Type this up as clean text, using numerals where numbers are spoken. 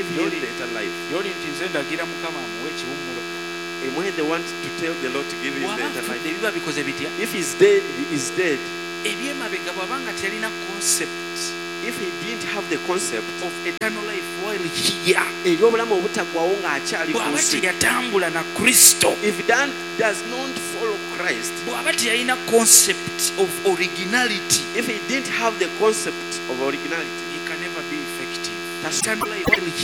give him Lord, the eternal life. Yoli nti nze ndagira Mukama amuwe ekiwummulo. And when they want to tell the Lord to give him the Bw'aba eternal afudde life, biba bikoze bitya? if he's dead, he is dead. Ebyemabega bw'abanga teyalina concept If he didn't have the concept of eternal life while here, ery'obulamu obutaggwawo ng'akyali ku bw'aba nsi, teyatambula na Kristo, if Dan does not follow Christ, bw'aba teyalina concept of originality, if he didn't have the concept of originality, he can never be effective. That's Eternal life while